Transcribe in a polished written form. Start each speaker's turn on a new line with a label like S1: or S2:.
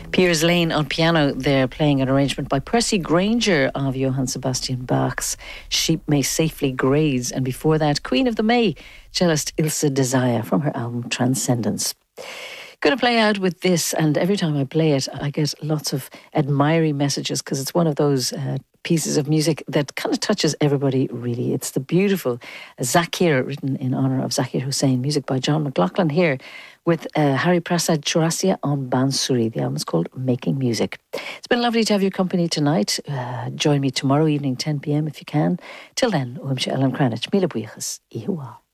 S1: Piers Lane on piano there, playing an arrangement by Percy Grainger of Johann Sebastian Bach's Sheep May Safely Graze, and before that Queen of the May cellist Ilse Desire from her album Transcendence. Going to play out with this, and every time I play it I get lots of admiring messages because it's one of those pieces of music that kind of touches everybody really. It's the beautiful Zakir, written in honour of Zakir Hussain, music by John McLaughlin here with Hari Prasad Chaurasia on Bansuri. The album is called Making Music. It's been lovely to have your company tonight. Join me tomorrow evening 10 p.m. if you can. Till then, Uimse Ellen Cranich, Mila Buichas, Ihuwa.